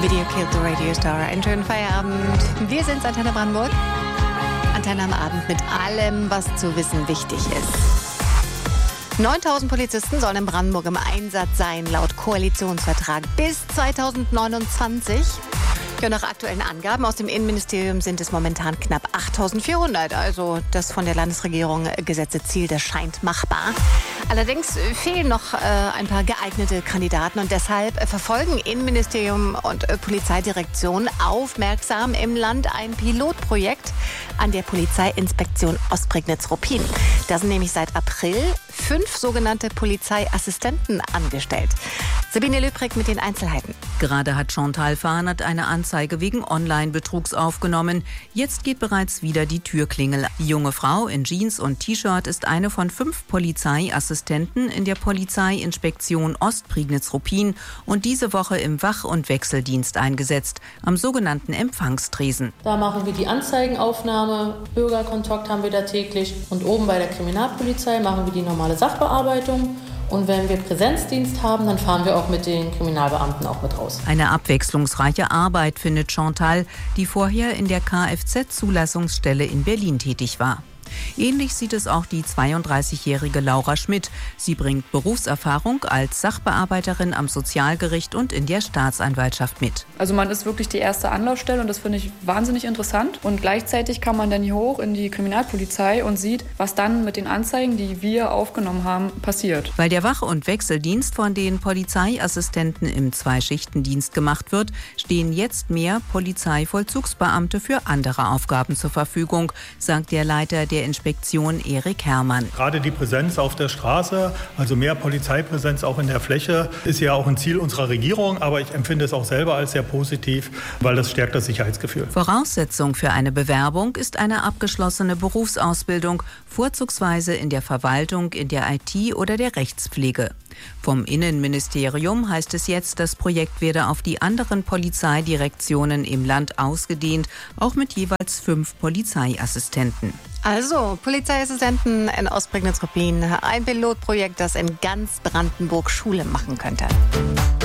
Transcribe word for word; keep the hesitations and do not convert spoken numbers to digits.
Video Killed the Radio Star. Einen schönen Feierabend. Wir sind Antenne Brandenburg. Antenne am Abend mit allem, was zu wissen wichtig ist. neuntausend Polizisten sollen in Brandenburg im Einsatz sein, laut Koalitionsvertrag bis zweitausendneunundzwanzig. Ja, nach aktuellen Angaben aus dem Innenministerium sind es momentan knapp achttausendvierhundert. Also das von der Landesregierung gesetzte Ziel, das scheint machbar. Allerdings fehlen noch äh, ein paar geeignete Kandidaten und deshalb verfolgen Innenministerium und äh, Polizeidirektion aufmerksam im Land ein Pilotprojekt an der Polizeiinspektion Ostprignitz-Ruppin. Da sind nämlich seit April fünf sogenannte Polizeiassistenten angestellt. Sabine Löbrig mit den Einzelheiten. Gerade hat Chantal Fahnert eine Anzeige wegen Online-Betrugs aufgenommen. Jetzt geht bereits wieder die Türklingel. Die junge Frau in Jeans und T-Shirt ist eine von fünf Polizeiassistenten in der Polizeiinspektion Ostprignitz-Ruppin und diese Woche im Wach- und Wechseldienst eingesetzt, am sogenannten Empfangstresen. Da machen wir die Anzeigenaufnahme, Bürgerkontakt haben wir da täglich und oben bei der Kriminalpolizei machen wir die normale Sachbearbeitung. Und wenn wir Präsenzdienst haben, dann fahren wir auch mit den Kriminalbeamten auch mit raus. Eine abwechslungsreiche Arbeit, findet Chantal, die vorher in der Kfz-Zulassungsstelle in Berlin tätig war. Ähnlich sieht es auch die zweiunddreißigjährige Laura Schmidt. Sie bringt Berufserfahrung als Sachbearbeiterin am Sozialgericht und in der Staatsanwaltschaft mit. Also man ist wirklich die erste Anlaufstelle und das finde ich wahnsinnig interessant. Und gleichzeitig kann man dann hier hoch in die Kriminalpolizei und sieht, was dann mit den Anzeigen, die wir aufgenommen haben, passiert. Weil der Wach- und Wechseldienst von den Polizeiassistenten im Zweischichtendienst gemacht wird, stehen jetzt mehr Polizeivollzugsbeamte für andere Aufgaben zur Verfügung, sagt der Leiter der Inspektion Erik Herrmann. Gerade die Präsenz auf der Straße, also mehr Polizeipräsenz auch in der Fläche, ist ja auch ein Ziel unserer Regierung. Aber ich empfinde es auch selber als sehr positiv, weil das stärkt das Sicherheitsgefühl. Voraussetzung für eine Bewerbung ist eine abgeschlossene Berufsausbildung, vorzugsweise in der Verwaltung, in der I T oder der Rechtspflege. Vom Innenministerium heißt es jetzt, das Projekt werde auf die anderen Polizeidirektionen im Land ausgedehnt, auch mit jeweils fünf Polizeiassistenten. Also, Polizeiassistenten in Ostprignitz-Ruppin, ein Pilotprojekt, das in ganz Brandenburg Schule machen könnte.